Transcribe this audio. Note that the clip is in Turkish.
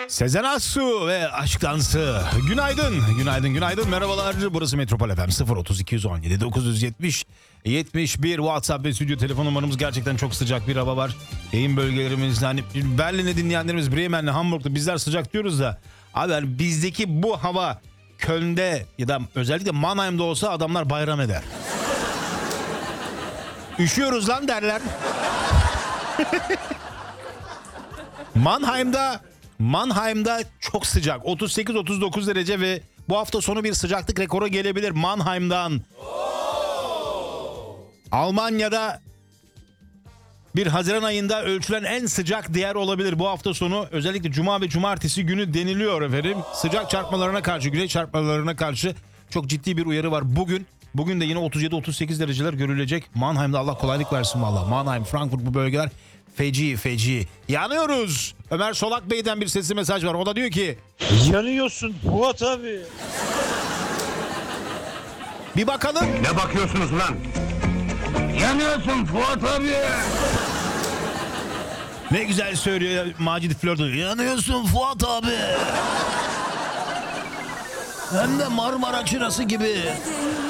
Sezen Aksu ve Aşk Dansı. Günaydın. Merhabalar. Burası Metropol FM 03217 970 71 WhatsApp ve stüdyo telefon numaramız. Gerçekten çok sıcak bir hava var. Yayın bölgelerimizde hani Berlin'e dinleyenlerimiz, Bremen'le, Hamburg'da bizler sıcak diyoruz da abi yani bizdeki bu hava Köln'de ya da özellikle Mannheim'da olsa adamlar bayram eder. Üşüyoruz lan derler. Mannheim'da çok sıcak. 38-39 derece ve bu hafta sonu bir sıcaklık rekoru gelebilir Mannheim'dan. Almanya'da bir Haziran ayında ölçülen en sıcak değer olabilir bu hafta sonu. Özellikle Cuma ve Cumartesi günü deniliyor efendim. Sıcak çarpmalarına karşı, güneş çarpmalarına karşı çok ciddi bir uyarı var bugün. Bugün de yine 37-38 dereceler görülecek. Mannheim'da Allah kolaylık versin valla. Mannheim, Frankfurt bu bölgeler feci. Yanıyoruz. Ömer Solak Bey'den bir sesli mesaj var. O da diyor ki... Yanıyorsun Fuat abi. Bir bakalım. Ne bakıyorsunuz lan? Yanıyorsun Fuat abi. Ne güzel söylüyor Macit Flörtü. Yanıyorsun Fuat abi. Hem de Marmara çırası gibi.